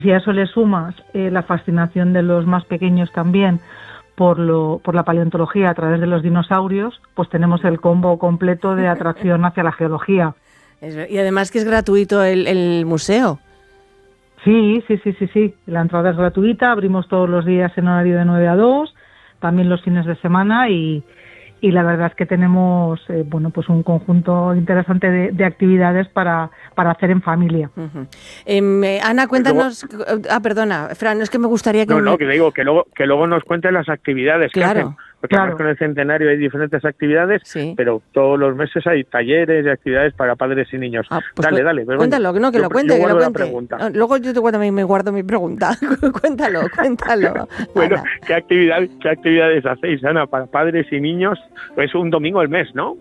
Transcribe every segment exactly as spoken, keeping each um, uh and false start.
Si a eso le sumas eh, la fascinación de los más pequeños también por, lo, por la paleontología a través de los dinosaurios, pues tenemos el combo completo de atracción hacia la geología. Y además que es gratuito el, el museo. Sí, sí, sí, sí, sí. La entrada es gratuita, abrimos todos los días en horario de nueve a dos, también los fines de semana y, y la verdad es que tenemos eh, bueno, pues un conjunto interesante de, de actividades para, para hacer en familia. Uh-huh. Eh, Ana, cuéntanos... Luego, ah, perdona, Fran, es que me gustaría que... No, me... no, que digo, que luego, que luego nos cuenten las actividades claro. que hacen. Porque claro. además con el centenario hay diferentes actividades, sí. pero todos los meses hay talleres y actividades para padres y niños. Ah, pues dale, cu- dale. Pero cuéntalo, bueno, no, que yo, lo cuente, yo que lo guardo cuente. la pregunta. No, luego yo te, también me guardo mi pregunta. cuéntalo, cuéntalo. Bueno, Ana. ¿qué, actividad, ¿qué actividades hacéis, Ana, para padres y niños? Es un domingo al mes, ¿no?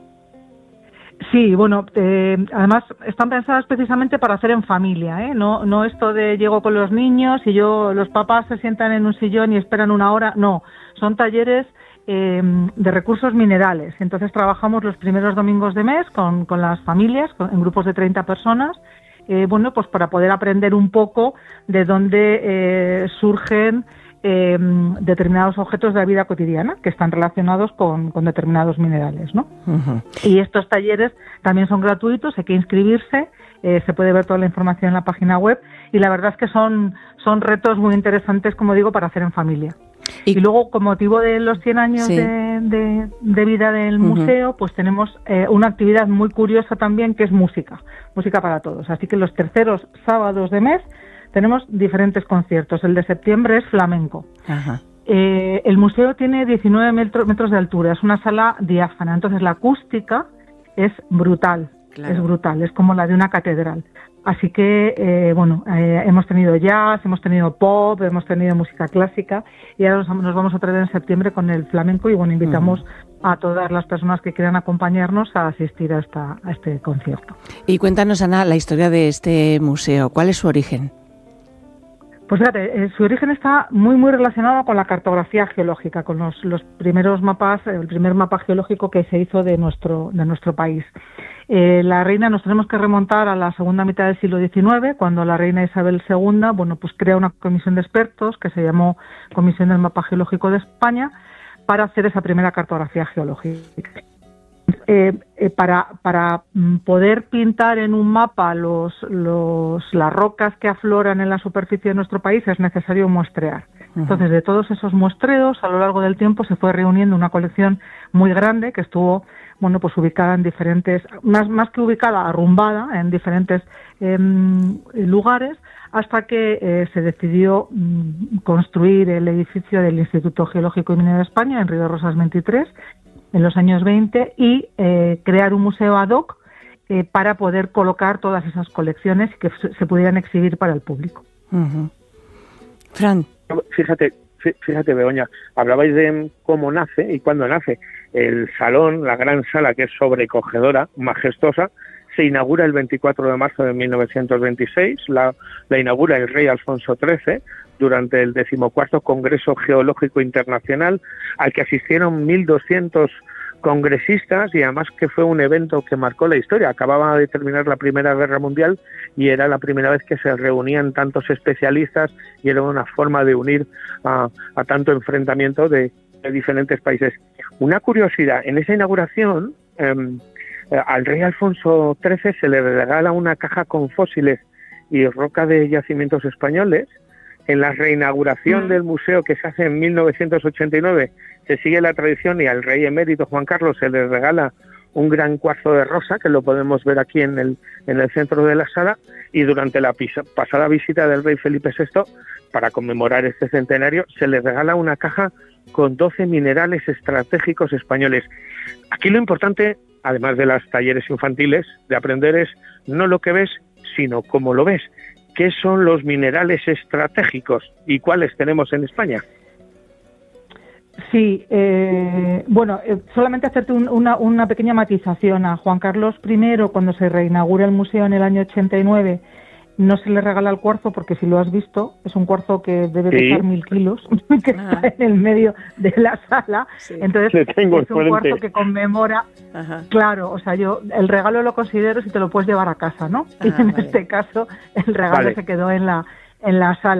Sí, bueno, eh, además están pensadas precisamente para hacer en familia, ¿eh? No, no esto de llego con los niños y yo los papás se sientan en un sillón y esperan una hora. No, son talleres eh, de recursos minerales. Entonces trabajamos los primeros domingos de mes con, con las familias, con, en grupos de treinta personas, eh, bueno, pues para poder aprender un poco de dónde eh, surgen Eh, determinados objetos de la vida cotidiana que están relacionados con, con determinados minerales, ¿no? Uh-huh. Y estos talleres también son gratuitos, hay que inscribirse, eh, se puede ver toda la información en la página web y la verdad es que son, son retos muy interesantes, como digo, para hacer en familia. Y, y luego, con motivo de los cien años sí. de, de, de vida del uh-huh. museo, pues tenemos eh, una actividad muy curiosa también que es música, música para todos. Así que los terceros sábados de mes tenemos diferentes conciertos. El de septiembre es flamenco. Ajá. Eh, el museo tiene diecinueve metro, metros de altura, es una sala diáfana, entonces la acústica es brutal, claro. es brutal, es como la de una catedral. Así que, eh, bueno, eh, hemos tenido jazz, hemos tenido pop, hemos tenido música clásica y ahora nos, nos vamos a traer en septiembre con el flamenco y, bueno, invitamos uh-huh. a todas las personas que quieran acompañarnos a asistir a, esta, a este concierto. Y cuéntanos, Ana, la historia de este museo, ¿cuál es su origen? Pues fíjate, eh, su origen está muy muy relacionado con la cartografía geológica, con los, los primeros mapas, el primer mapa geológico que se hizo de nuestro de nuestro país. Eh, la reina, nos tenemos que remontar a la segunda mitad del siglo diecinueve, cuando la reina Isabel segunda, bueno, pues crea una comisión de expertos que se llamó Comisión del Mapa Geológico de España para hacer esa primera cartografía geológica. Eh, eh, para, para poder pintar en un mapa los, los, las rocas que afloran en la superficie de nuestro país es necesario muestrear. Uh-huh. Entonces, de todos esos muestreos, a lo largo del tiempo se fue reuniendo una colección muy grande que estuvo, bueno, pues ubicada en diferentes, más, más que ubicada, arrumbada en diferentes eh, lugares, hasta que eh, se decidió mm, construir el edificio del Instituto Geológico y Minero de España en Río de Rosas veintitrés, en los años veinte, y eh, crear un museo ad hoc eh, para poder colocar todas esas colecciones y que se, se pudieran exhibir para el público. Uh-huh. Fran. Fíjate, fíjate, Begoña, hablabais de cómo nace y cuándo nace. El salón, la gran sala, que es sobrecogedora, majestuosa, se inaugura el veinticuatro de marzo de mil novecientos veintiséis, la, la inaugura el rey Alfonso trece, durante el decimocuarto Congreso Geológico Internacional, al que asistieron mil doscientos congresistas, y además que fue un evento que marcó la historia. Acababa de terminar la Primera Guerra Mundial y era la primera vez que se reunían tantos especialistas y era una forma de unir a, a tanto enfrentamiento de, de diferentes países. Una curiosidad, en esa inauguración eh, al rey Alfonso trece se le regala una caja con fósiles y roca de yacimientos españoles. En la reinauguración del museo, que se hace en mil novecientos ochenta y nueve, se sigue la tradición y al rey emérito Juan Carlos se le regala un gran cuarzo de rosa, que lo podemos ver aquí en el, en el centro de la sala, y durante la pisa, pasada visita del rey Felipe sexto, para conmemorar este centenario, se le regala una caja con doce minerales estratégicos españoles. Aquí lo importante, además de los talleres infantiles, de aprender es no lo que ves, sino cómo lo ves. ¿Qué son los minerales estratégicos y cuáles tenemos en España? Sí, eh, bueno, eh, solamente hacerte un, una, una pequeña matización. A Juan Carlos primero, cuando se reinaugura el museo en el año ochenta y nueve, no se le regala el cuarzo, porque si lo has visto, es un cuarzo que debe pesar sí. mil kilos, que ah. está en el medio de la sala. Sí. Entonces, es un frente. cuarzo que conmemora. Ajá. Claro, o sea, yo el regalo lo considero si te lo puedes llevar a casa, ¿no? Ah, y en vale. este caso, el regalo vale. se quedó en la en la sala.